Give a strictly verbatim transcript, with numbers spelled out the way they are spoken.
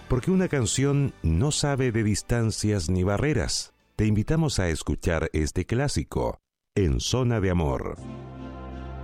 Porque una canción no sabe de distancias ni barreras. Te invitamos a escuchar este clásico, En Zona de Amor.